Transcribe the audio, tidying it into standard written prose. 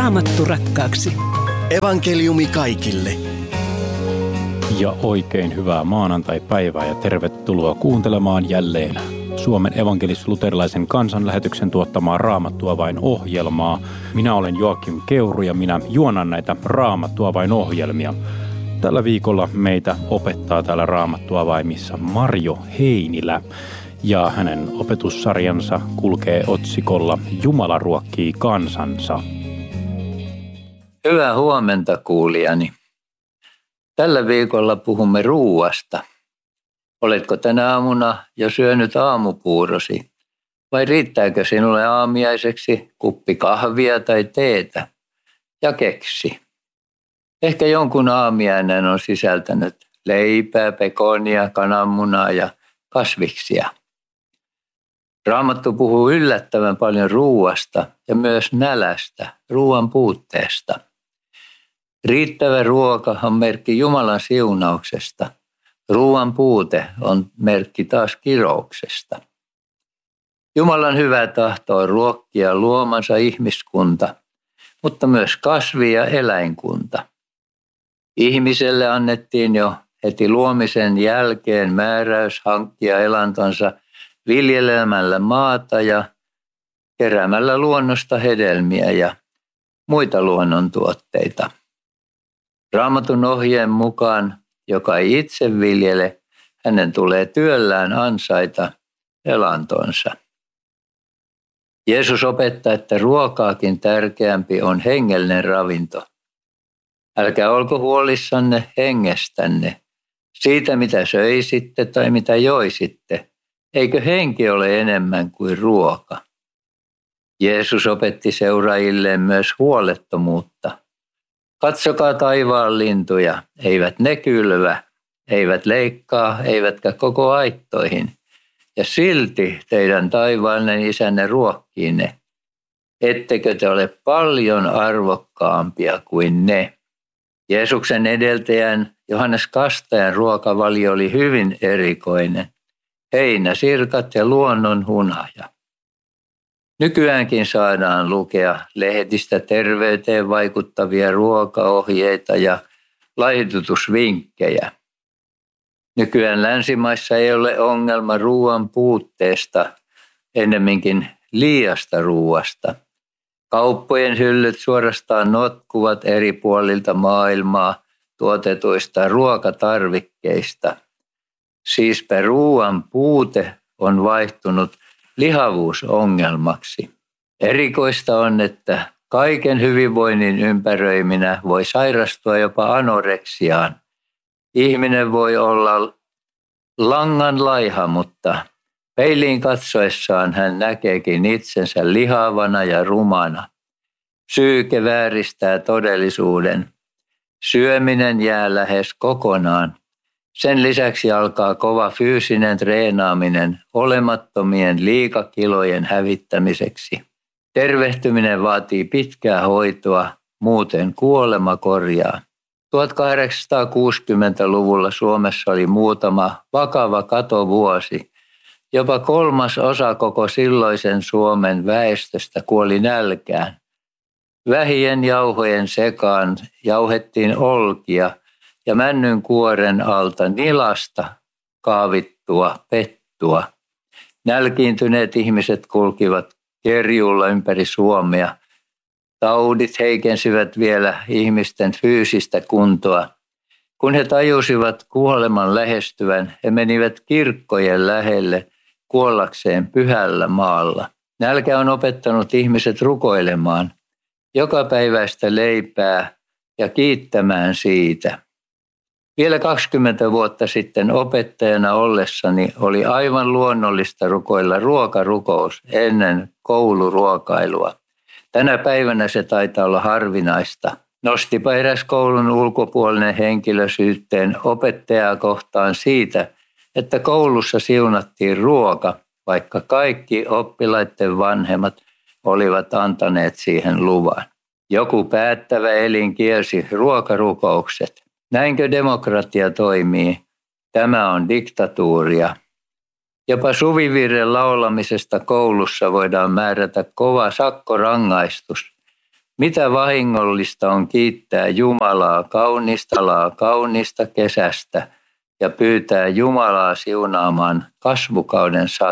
Raamattu rakkaaksi. Evankeliumi kaikille. Ja oikein hyvää maanantai-päivää ja tervetuloa kuuntelemaan jälleen Suomen evankelis-luterilaisen kansanlähetyksen tuottamaa Raamattua vain -ohjelmaa. Minä olen Joakim Keuru ja minä juonan näitä Raamattua vain -ohjelmia. Tällä viikolla meitä opettaa täällä Raamattua vaimissa Marjo Heinilä ja hänen opetussarjansa kulkee otsikolla Jumala ruokkii kansansa. Hyvää huomenta kuulijani. Tällä viikolla puhumme ruuasta. Oletko tänä aamuna jo syönyt aamupuurosi? Vai riittääkö sinulle aamiaiseksi kuppi kahvia tai teetä ja keksi? Ehkä jonkun aamiainen on sisältänyt leipää, pekonia, kananmunaa ja kasviksia. Raamattu puhuu yllättävän paljon ruuasta ja myös nälästä, ruuan puutteesta. Riittävä ruoka on merkki Jumalan siunauksesta. Ruuan puute on merkki taas kirouksesta. Jumalan hyvä tahto on ruokkia luomansa ihmiskunta, mutta myös kasvi- ja eläinkunta. Ihmiselle annettiin jo heti luomisen jälkeen määräys hankkia elantonsa viljelemällä maata ja keräämällä luonnosta hedelmiä ja muita luonnontuotteita. Raamatun ohjeen mukaan, joka ei itse viljele, hänen tulee työllään ansaita elantonsa. Jeesus opettaa, että ruokaakin tärkeämpi on hengellinen ravinto. Älkää olko huolissanne hengestänne, siitä mitä söisitte tai mitä joisitte. Eikö henki ole enemmän kuin ruoka? Jeesus opetti seuraajilleen myös huolettomuutta. Katsokaa taivaan lintuja, eivät ne kylvä, eivät leikkaa, eivätkä koko aittoihin. Ja silti teidän taivaallinen isänne ruokkii ne. Ettekö te ole paljon arvokkaampia kuin ne? Jeesuksen edeltäjän Johannes Kastajan ruokavalio oli hyvin erikoinen. Heinäsirkat ja luonnon hunaja. Nykyäänkin saadaan lukea lehdistä terveyteen vaikuttavia ruokaohjeita ja laihdutusvinkkejä. Nykyään länsimaissa ei ole ongelma ruoan puutteesta, ennemminkin liiasta ruoasta. Kauppojen hyllyt suorastaan notkuvat eri puolilta maailmaa tuotetuista ruokatarvikkeista. Siispä ruoan puute on vaihtunut lihavuusongelmaksi. Erikoista on, että kaiken hyvinvoinnin ympäröiminä voi sairastua jopa anoreksiaan. Ihminen voi olla langan laiha, mutta peiliin katsoessaan hän näkeekin itsensä lihavana ja rumana. Psyyke vääristää todellisuuden. Syöminen jää lähes kokonaan. Sen lisäksi alkaa kova fyysinen treenaaminen olemattomien liikakilojen hävittämiseksi. Tervehtyminen vaatii pitkää hoitoa, muuten kuolema korjaa. 1860-luvulla Suomessa oli muutama vakava katovuosi. Jopa 1/3 koko silloisen Suomen väestöstä kuoli nälkään. Vähien jauhojen sekaan jauhettiin olkia ja männyn kuoren alta nilasta kaavittua pettua. Nälkiintyneet ihmiset kulkivat kerjuulla ympäri Suomea. Taudit heikensivät vielä ihmisten fyysistä kuntoa. Kun he tajusivat kuoleman lähestyvän, he menivät kirkkojen lähelle kuollakseen pyhällä maalla. Nälkä on opettanut ihmiset rukoilemaan jokapäiväistä leipää ja kiittämään siitä. Vielä 20 vuotta sitten opettajana ollessani oli aivan luonnollista rukoilla ruokarukous ennen kouluruokailua. Tänä päivänä se taitaa olla harvinaista. Nostipa eräs koulun ulkopuolinen henkilö syytteen opettajaa kohtaan siitä, että koulussa siunattiin ruoka, vaikka kaikki oppilaiden vanhemmat olivat antaneet siihen luvan. Joku päättävä elin kielsi ruokarukoukset. Näinkö demokratia toimii? Tämä on diktatuuria. Jopa suvivirren laulamisesta koulussa voidaan määrätä kova sakkorangaistus. Mitä vahingollista on kiittää Jumalaa kaunista kesästä ja pyytää Jumalaa siunaamaan kasvukauden